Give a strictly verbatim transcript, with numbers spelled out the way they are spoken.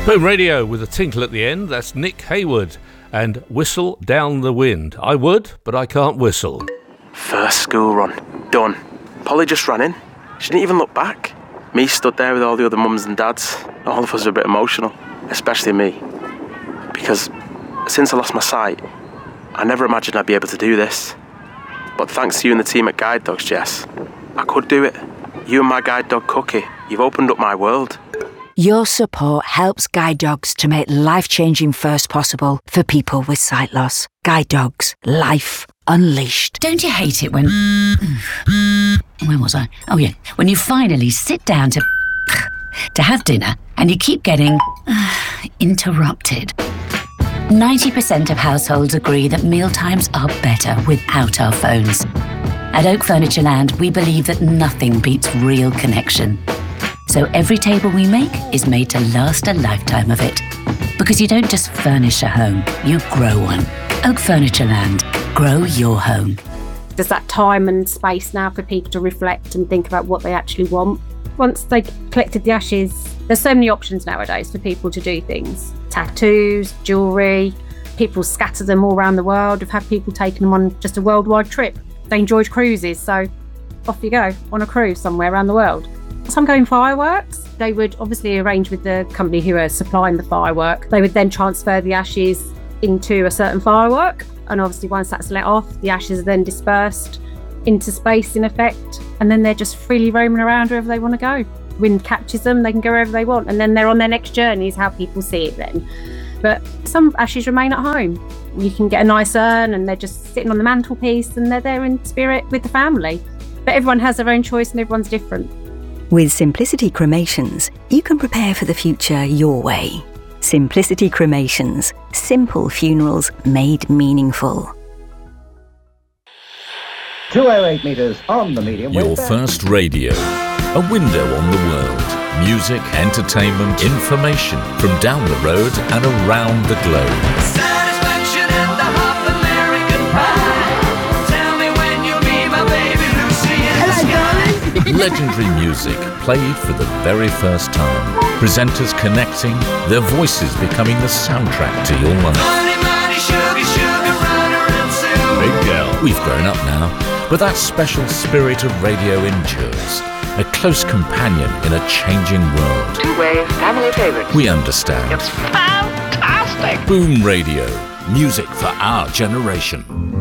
Boom Radio with a tinkle at the end. That's Nick Hayward and Whistle Down the Wind. I would, but I can't whistle. First school run. Done. Polly just ran in. She didn't even look back. Me stood there with all the other mums and dads. All of us were a bit emotional, especially me. Because since I lost my sight, I never imagined I'd be able to do this. But thanks to you and the team at Guide Dogs, Jess, I could do it. You and my guide dog, Cookie, you've opened up my world. Your support helps Guide Dogs to make life-changing firsts possible for people with sight loss. Guide Dogs, life unleashed. Don't you hate it when... Where was I? Oh, yeah. When you finally sit down to... to have dinner and you keep getting... interrupted. ninety percent of households agree that mealtimes are better without our phones. At Oak Furniture Land, we believe that nothing beats real connection. So every table we make is made to last a lifetime of it. Because you don't just furnish a home, you grow one. Oak Furniture Land. Grow your home. There's that time and space now for people to reflect and think about what they actually want. Once they collected the ashes, there's so many options nowadays for people to do things. Tattoos, jewellery, people scatter them all around the world. We've had people taking them on just a worldwide trip. They enjoyed cruises, so off you go on a cruise somewhere around the world. Some go in fireworks. They would obviously arrange with the company who are supplying the firework. They would then transfer the ashes into a certain firework. And obviously once that's let off, the ashes are then dispersed into space in effect. And then they're just freely roaming around wherever they want to go. Wind catches them, they can go wherever they want. And then they're on their next journey is how people see it then. But some ashes remain at home. You can get a nice urn and they're just sitting on the mantelpiece and they're there in spirit with the family. But everyone has their own choice and everyone's different. With Simplicity Cremations, you can prepare for the future your way. Simplicity Cremations. Simple funerals made meaningful. two oh eight metres on the medium wave. Your first radio. A window on the world. Music, entertainment, information from down the road and around the globe. Satisfaction and the half American pie. Tell me when you'll be my baby Lucy in the sky. Legendary music played for the very first time. Presenters connecting, their voices becoming the soundtrack to your life. Money, money, sugar, sugar, runner and silver. Big girl. We've grown up now, but that special spirit of radio endures. A close companion in a changing world. Two-way family favorite. We understand. It's fantastic. Boom Radio. Music for our generation.